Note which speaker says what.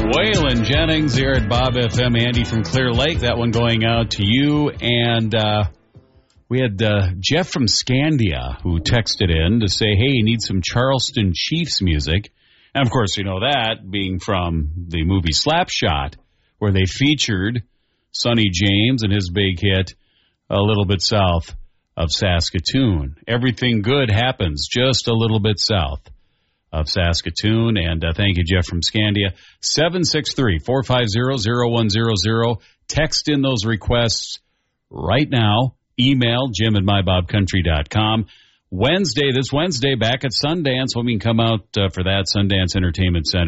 Speaker 1: Waylon Jennings here at Bob FM. Andy from Clear Lake. That one going out to you. And we had Jeff from Scandia who texted in to say, hey, he needs some Charleston Chiefs music. And, of course, you know that being from the movie Slapshot, where they featured Sonny James and his big hit, A Little Bit South of Saskatoon. Everything good happens just a little bit south of Saskatoon. And thank you, Jeff from Scandia. 763-450-0100. Text in those requests right now. Email jim@mybobcountry.com. This Wednesday, back at Sundance, when we can come out for that Sundance Entertainment Center.